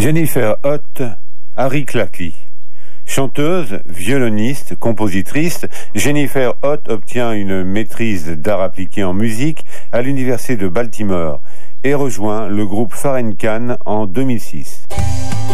Jennifer Hott, Harry Clacky. Chanteuse, violoniste, compositrice, Jennifer Hott obtient une maîtrise d'art appliqué en musique à l'université de Baltimore et rejoint le groupe Farrakhan en 2006.